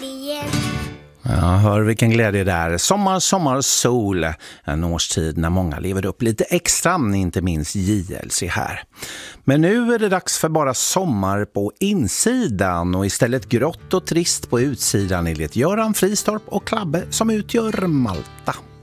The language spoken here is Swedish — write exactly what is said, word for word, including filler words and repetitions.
Äntligen! Ja, hör vilken glädje det är. Sommar, sommar, sol. En årstid när många lever upp lite extra, inte minst J L C här. Men nu är det dags för bara sommar på insidan och istället grått och trist på utsidan enligt Göran Fristorp och Klabbe som utgör Malta.